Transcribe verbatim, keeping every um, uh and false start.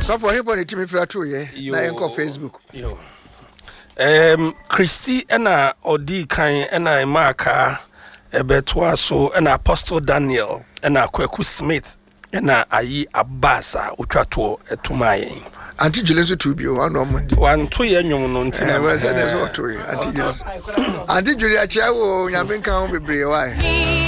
So for him for the team flat to ye. Na enko Facebook. Yo. Um Christy ena odi kan ena Marka ebetwa so ena Apostle Daniel ena Kwaku Smith ena ayi Abasa utwato etumaye. Anti Julius to be one on Monday. One two year nyum no ntina. Was that as what to Anti Julius. Anti Julius chawo nyamenka ho bebre why.